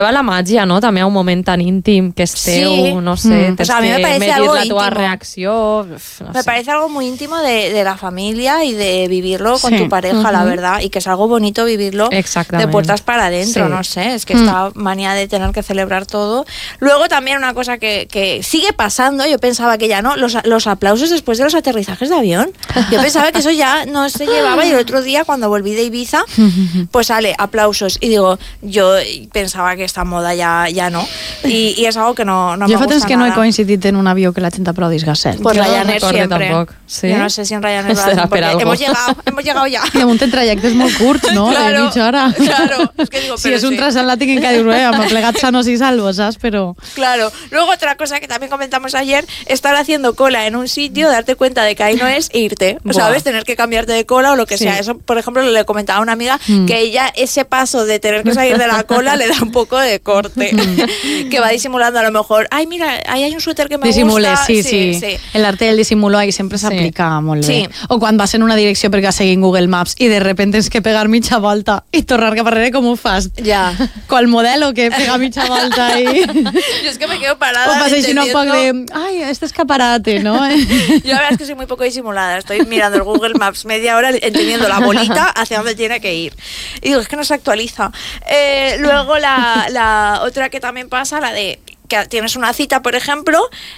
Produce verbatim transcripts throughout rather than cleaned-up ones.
la màgia, no? També un moment tan íntim que és teu, sí. no sé, mm. o sea, a mí me parece algo la tua íntimo. reacció, no me sé. parece algo muy íntimo de, de la familia y de vivirlo con sí. tu pareja, uh-huh. la verdad, y que es algo bonito vivirlo de puertas para adentro, sí. no sé, es que mm. esta manía de tener que celebrar todo. Luego también una cosa que, que sigue pasando, yo pensaba que ya no, los, los aplausos después de los aterrizajes de avión, yo pensaba que eso ya no se llevaba, y el otro día cuando volví de Ibiza, pues sale aplausos, y digo, yo pensaba que esta moda ya, ya no, y, y es algo que no, no me gusta nada. Jo fa temps que no he coincidit en un avió que la gent aplaudís gasset. Pues jo Ryanair no siempre. Tampoc. ¿Sí? Yo no sé si en Ryanair lo hacen, porque hemos llegado, hemos llegado ya. I damunt en trajectes molt curts, no? Claro, de mitja hora. Claro, es que digo, si pero és un sí. transatlàntic en què dius, eh, m'ha plegat sanos i salvos, saps? Però... Claro. Luego otra cosa que también comentamos ayer, estar haciendo cola en un sitio, darte cuenta de que ahí no es, e irte, Buah. ¿sabes? Tener que cambiarte de cola o lo que sí. sea. Eso, por ejemplo, le comentaba a una amiga mm. que ella ese paso de tener que salir de la cola le da un poco de corte, mm. que va disimulando a lo mejor, ay, mira, ahí hay un suéter que me Disimule, gusta. sí, sí, sí. El arte del disimulo ahí sempre s'aplica sí. molt bé. Sí. O quan vas en una direcció perquè has seguit Google Maps i de repente tens que pegar mitja volta i tornar cap arrere, com ho fas? Ja. Qual modelo que pega mitja volta i... Yo es que me quedo parada. O vas així un poc de, ay, este escaparate, ¿no? Yo la verdad es que soy muy poco disimulada. Estoy mirando el Google Maps media hora entendiendo la bolita hacia dónde tiene que ir. Y digo, es que no se actualiza. Eh, luego la, la otra que también pasa, la de que tienes una cita, por ejemplo,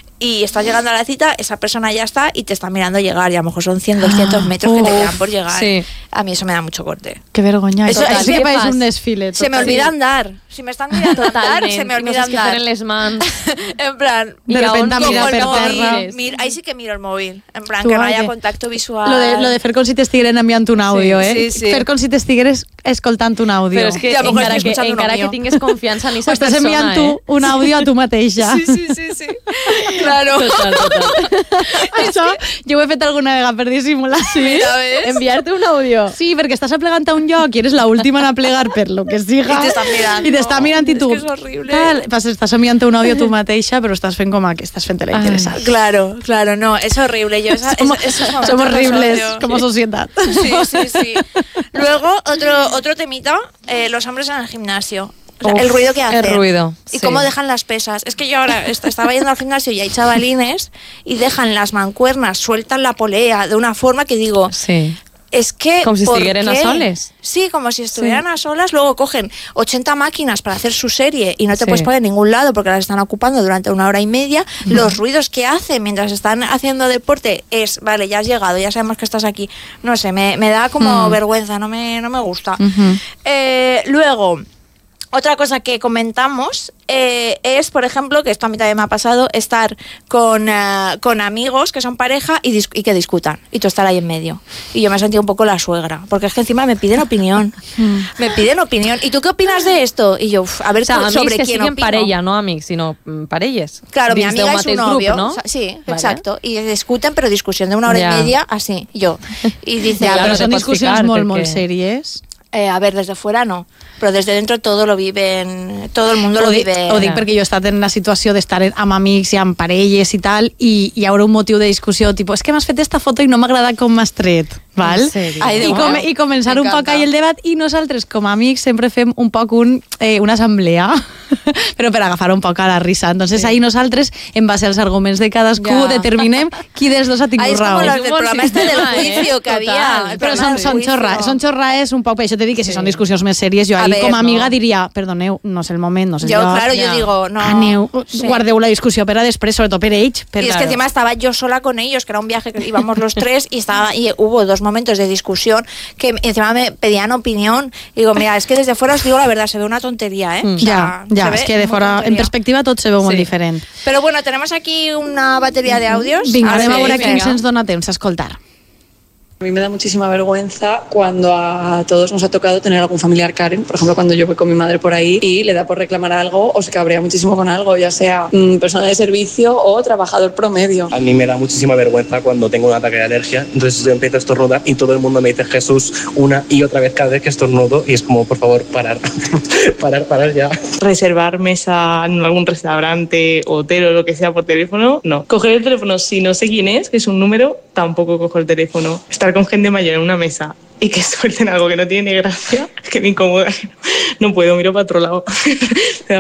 y estás llegando a la cita, esa persona ya está y te está mirando llegar, y a lo mejor son cien, doscientos metros que te quedan por llegar. Sí. A mí eso me da mucho corte. Qué vergonya. Eso, total. eso sí que pareix un desfile. Total. Se me olvida andar. Si me están mirando andar, se me olvida no andar. No les mans. En plan, de repente mira per terra. Mira, ahí sí que miro el móvil. En plan, que no haya contacto visual. Lo de, lo de fer com si t'estigueren enviant un àudio, sí, eh? Sí, sí. Fer com si t'estigueres escoltant un àudio. Però és que ja, encara, que, encara que tingues confiança en aquesta persona, estàs enviant tu eh? un àudio a tu mateixa. Sí, sí, sí, sí. Claro. Total, total. Això jo ho he fet alguna vegada per dissimular. Sí? Enviar-te un àudio. Sí, perquè estàs aplegant a un lloc i eres la última en aplegar per lo que siga. I t'estan mirant. I t'està mirant i tu... És que és horrible. Tal, vas, estàs enviant un àudio a tu mateixa, però estàs fent com que estàs fent la interessant. Ah, claro, claro, no, es horrible. Yo esa, somos, es, esos somos horribles los como sociedad. Sí, sí, sí. Luego, otro, otro temita, eh, los hombres en el gimnasio. O sea, Uf, el ruido que hacen. El ruido. Y sí. cómo dejan las pesas. Es que yo ahora estaba yendo al gimnasio y hay chavalines y dejan las mancuernas, sueltan la polea de una forma que digo... Sí. Es que... Como si estuvieran a soles. Sí, como si estuvieran sí. a solas. Luego cogen ochenta máquinas para hacer su serie y no te sí. puedes poner en ningún lado porque las están ocupando durante una hora y media. Mm. Los ruidos que hacen mientras están haciendo deporte es, vale, ya has llegado, ya sabemos que estás aquí. No sé, me, me da como mm. vergüenza, no me, no me gusta. Mm-hmm. Eh, luego... Otra cosa que comentamos eh, es, por ejemplo, que esto a mí también me ha pasado, estar con, uh, con amigos que son pareja y, dis- y que discutan, y tú estar ahí en medio. Y yo me he sentido un poco la suegra, porque es que encima me piden opinión. Mm. Me piden opinión. ¿Y tú qué opinas de esto? Y yo, uf, a ver, o sea, sobre que quién siguen opino. parella, no amics, sino mm, parelles. Claro, mi amiga es un novio. Grup, ¿no? O sea, sí, vale. exacto. Y discuten, pero discusión de una hora ya. y media, así, yo. Y dice, ja, a però ver, són discussions ficar, molt, perquè... molt sèries. Eh, a ver, desde fuera no, però desde dentro todo lo viven, todo el mundo lo ho dic, vive. Ho dic perquè jo he estat en la situació d'estar amb amics i amb parelles i tal, i hi haurà un motiu de discussió, tipus, és que m'has fet esta foto i no m'ha agradat com m'has tret, val? Ai, I, com, I començar un poc ahí el debat, i nosaltres com a amics sempre fem un poc un, eh, una assemblea, però per agafar un poc a la risa. Entonces sí. ahí nosaltres, en base als arguments de cadascú, ja. determinem qui dels dos ha tingut ahí raó. Ahí es como los del programa este del juicio que había. Però són, són xorraes, són xorraes un poc, per això t'he dit que si sí. són discussions més sèries, jo ahí ver, com a amiga no. diria, perdoneu, no és el moment, no és el yo, lloc. Claro, yo ja. digo, no. Aneu, sí. guardeu la discussió per a després, sobretot per ells. Per y es claro. que encima estaba yo sola con ellos, que era un viaje que íbamos los tres, y estaba y hubo dos momentos de discusión que encima me pedían opinión. Y digo, mira, es que desde fuera os digo la verdad, se ve una tontería, ¿eh? Mm. O sea, ja, ja, és que de fora, tonteria. En perspectiva tot se veu sí. molt diferent. Pero bueno, tenemos aquí una batería de audios. Vinga, anem a veure quin ens dona temps a escoltar. A mí me da muchísima vergüenza cuando a todos nos ha tocado tener algún familiar Karen, por ejemplo cuando yo voy con mi madre por ahí y le da por reclamar algo o se cabrea muchísimo con algo, ya sea mmm, persona de servicio o trabajador promedio. A mí me da muchísima vergüenza cuando tengo un ataque de alergia, entonces yo empiezo a estornudar y todo el mundo me dice Jesús una y otra vez cada vez que estornudo y es como, por favor, parar, parar, parar ya. Reservar mesa en algún restaurante, hotel o lo que sea por teléfono, no. Coger el teléfono si no sé quién es, que es un número, tampoco cojo el teléfono. Estar con gente mayor en una mesa y que suelten algo que no tiene ni gracia, es que me incomoda. No puedo, miro para otro lado.